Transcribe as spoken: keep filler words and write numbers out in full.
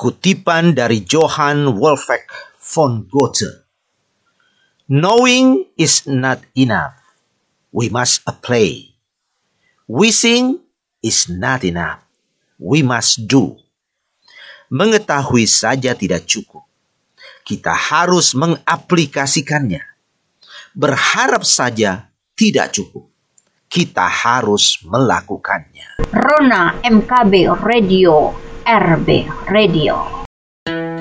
Kutipan dari Johann Wolfgang von Goethe. Knowing is not enough. We must apply. Wishing is not enough. We must do. Mengetahui saja tidak cukup. Kita harus mengaplikasikannya. Berharap saja tidak cukup. Kita harus melakukannya. Rona M K B Radio, R B Radio.